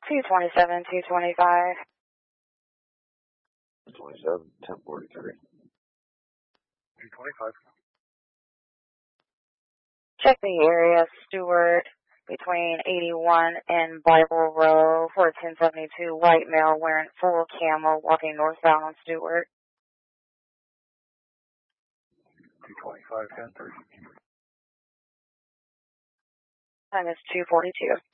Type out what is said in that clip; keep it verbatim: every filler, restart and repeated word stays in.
two twenty-seven, two twenty-five. twenty-seven, ten forty-three. two twenty-five. Check the area, Stewart, between eighty-one and Bible Row, for ten seventy-two, white male wearing full camo, walking northbound on Stewart. two twenty-five, ten thirty. Time is two forty-two.